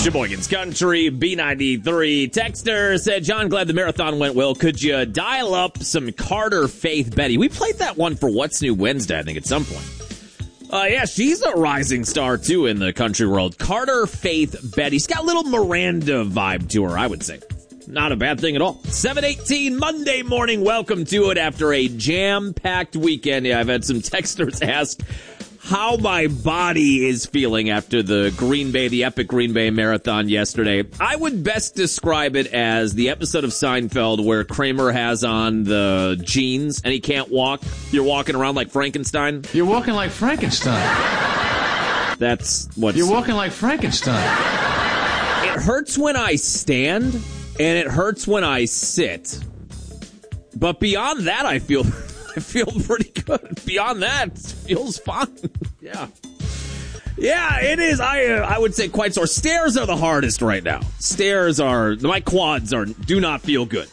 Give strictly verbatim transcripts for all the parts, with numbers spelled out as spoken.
Sheboygan's Country, B ninety-three. Texter said, John, glad the marathon went well. Could you dial up some Carter Faith Betty? We played that one for What's New Wednesday, I think, at some point. Uh, yeah, she's a rising star, too, in the country world. Carter Faith Betty. She's got a little Miranda vibe to her, I would say. Not a bad thing at all. seven eighteen Monday morning. Welcome to it after a jam-packed weekend. Yeah, I've had some texters ask how my body is feeling after the Green Bay, the epic Green Bay marathon yesterday. I would best describe it as the episode of Seinfeld where Kramer has on the jeans and he can't walk. You're walking around like Frankenstein. You're walking like Frankenstein. That's what You're walking like Frankenstein. It hurts when I stand and it hurts when I sit. But beyond that, I feel I feel pretty good. Beyond that, it feels fine. Yeah. Yeah, it is. I uh, I would say quite sore. Stairs are the hardest right now. Stairs are, my quads are do not feel good.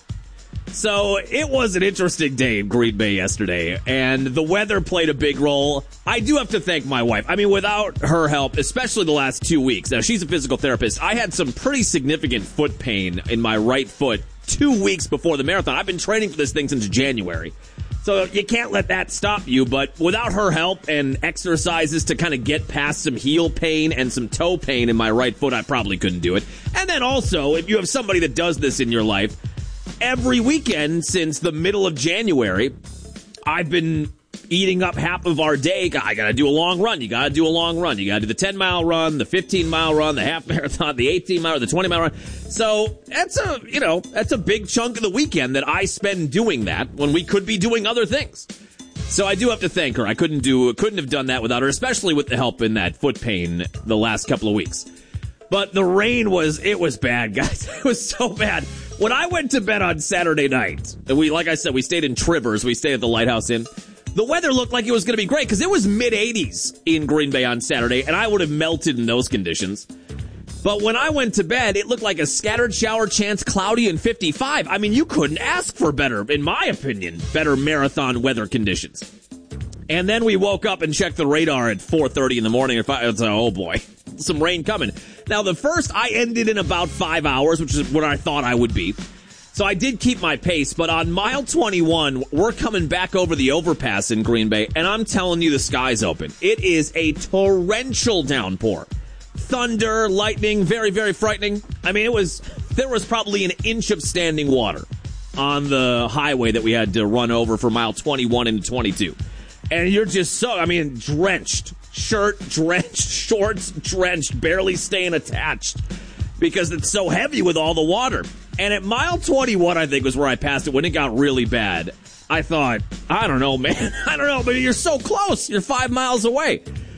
So it was an interesting day in Green Bay yesterday, and the weather played a big role. I do have to thank my wife. I mean, without her help, especially the last two weeks. Now, she's a physical therapist. I had some pretty significant foot pain in my right foot two weeks before the marathon. I've been training for this thing since January. So you can't let that stop you, but without her help and exercises to kind of get past some heel pain and some toe pain in my right foot, I probably couldn't do it. And then also, if you have somebody that does this in your life, every weekend since the middle of January, I've been eating up half of our day. I got to do a long run. You got to do a long run. You got to do the ten-mile run, the fifteen-mile run, the half marathon, the eighteen-mile, the twenty-mile run. So that's a, you know, that's a big chunk of the weekend that I spend doing that when we could be doing other things. So I do have to thank her. I couldn't do, couldn't have done that without her, especially with the help in that foot pain the last couple of weeks. But the rain was, it was bad, guys. It was so bad. When I went to bed on Saturday night, and we, like I said, we stayed in Trivers. We stayed at the Lighthouse Inn. The weather looked like it was going to be great because it was mid eighties in Green Bay on Saturday, and I would have melted in those conditions. But when I went to bed, it looked like a scattered shower chance, cloudy and fifty-five. I mean, you couldn't ask for better, in my opinion, better marathon weather conditions. And then we woke up and checked the radar at four thirty in the morning. And I was like, oh boy, some rain coming. Now, the first, I ended in about five hours, which is what I thought I would be. So I did keep my pace, but on mile twenty-one, we're coming back over the overpass in Green Bay, and I'm telling you, the sky's open. It is a torrential downpour. Thunder, lightning, very, very frightening. I mean, it was, there was probably an inch of standing water on the highway that we had to run over for mile twenty-one and twenty-two. And you're just so, I mean, drenched. Shirt drenched, shorts drenched, barely staying attached because it's so heavy with all the water. And at mile twenty-one, I think, was where I passed it when it got really bad. I thought, I don't know, man. I don't know, but you're so close. You're five miles away.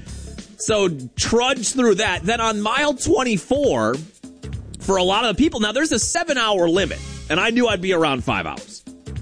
So trudge through that. Then on mile twenty-four, for a lot of the people, now there's a seven-hour limit, and I knew I'd be around five hours.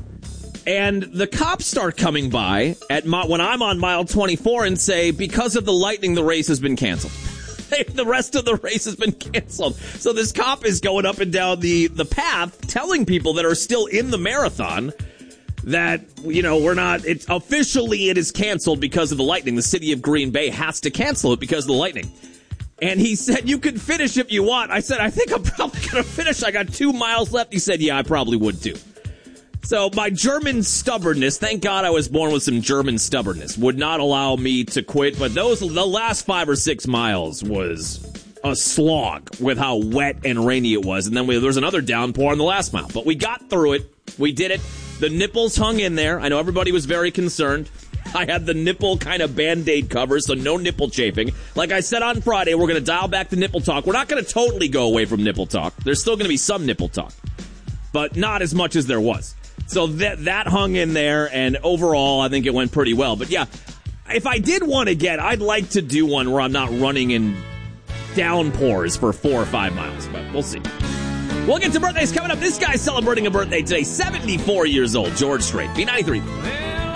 And the cops start coming by at my, when I'm on mile twenty-four and say, because of the lightning, the race has been canceled. The rest of the race has been canceled. So this cop is going up and down the, the path telling people that are still in the marathon that, you know, we're not, it's officially it is canceled because of the lightning. The city of Green Bay has to cancel it because of the lightning. And he said, you can finish if you want. I said, I think I'm probably going to finish. I got two miles left. He said, yeah, I probably would too. So my German stubbornness, thank God I was born with some German stubbornness, would not allow me to quit. But those, the last five or six miles was a slog with how wet and rainy it was. And then we, there was another downpour on the last mile. But we got through it. We did it. The nipples hung in there. I know everybody was very concerned. I had the nipple kind of Band-Aid cover, so no nipple chafing. Like I said on Friday, we're going to dial back the nipple talk. We're not going to totally go away from nipple talk. There's still going to be some nipple talk, but not as much as there was. So that that hung in there, and overall, I think it went pretty well. But yeah, if I did one again, I'd like to do one where I'm not running in downpours for four or five miles, but we'll see. We'll get to birthdays coming up. This guy's celebrating a birthday today, seventy-four years old, George Strait, B ninety-three.